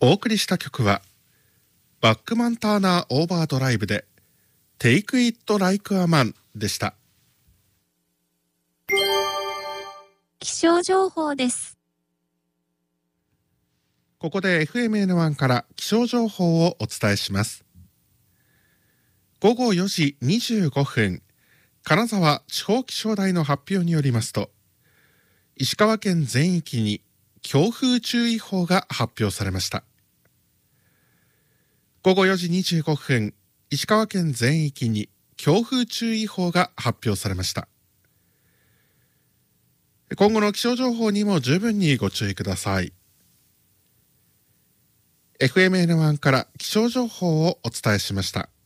お送りした曲はバックマンターナーオーバードライブで Take It Like a Man でした。 気象情報です。 ここで FMN1 から気象情報をお伝えします。午後4時25分、金沢地方気象台の発表によりますと、石川県全域に強風注意報が発表されました。午後4時25分、石川県全域に強風注意報が発表されました。今後の気象情報にも十分にご注意ください。FMN1 から気象情報をお伝えしました。